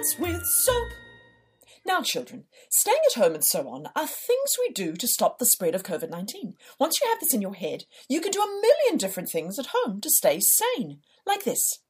hands with soap. Now, children, staying at home and so on are things we do to stop the spread of COVID-19. Once you have this in your head, you can do a million different things at home to stay sane, like this.